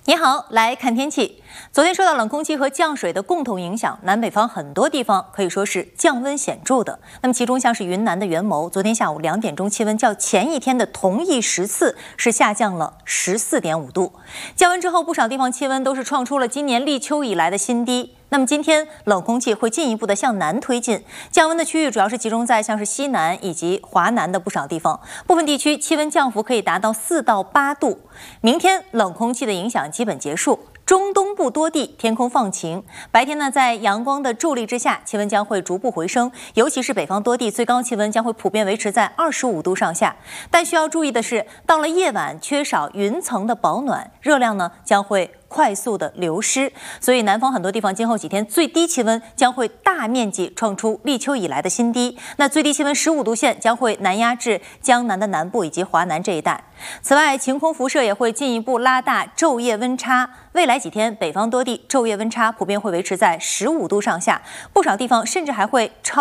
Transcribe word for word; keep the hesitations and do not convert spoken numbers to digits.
你好，来看天气。昨天受到冷空气和降水的共同影响，南北方很多地方可以说是降温显著的。那么其中像是云南的元谋，昨天下午两点钟气温较前一天的同一时次是下降了十四点五度。降温之后，不少地方气温都是创出了今年立秋以来的新低。那么今天冷空气会进一步的向南推进，降温的区域主要是集中在像是西南以及华南的不少地方，部分地区气温降幅可以达到四到八度。明天冷空气的影响基本结束。中东部多地天空放晴，白天呢，在阳光的助力之下，气温将会逐步回升，尤其是北方多地最高气温将会普遍维持在二十五度上下。但需要注意的是，到了夜晚缺少云层的保暖，热量呢将会快速的流失，所以南方很多地方今后几天最低气温将会大面积创出立秋以来的新低，那最低气温十五度线将会南压至江南的南部以及华南这一带。此外，晴空辐射也会进一步拉大昼夜温差，未来几天北方多地昼夜温差普遍会维持在十五度上下，不少地方甚至还会超